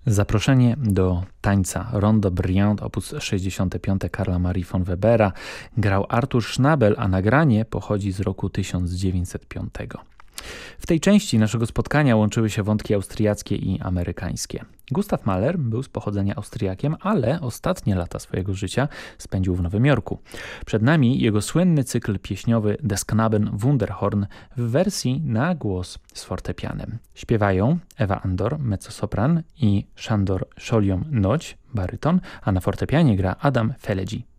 Zaproszenie do tańca Rondo Brillant op. 65 Karla Marii von Webera grał Artur Schnabel, a nagranie pochodzi z roku 1905. W tej części naszego spotkania łączyły się wątki austriackie i amerykańskie. Gustav Mahler był z pochodzenia Austriakiem, ale ostatnie lata swojego życia spędził w Nowym Jorku. Przed nami jego słynny cykl pieśniowy Des Knaben Wunderhorn w wersji na głos z fortepianem. Śpiewają Ewa Andor, mezzosopran i Sándor Soliom-Nagy, baryton, a na fortepianie gra Adam Felegi.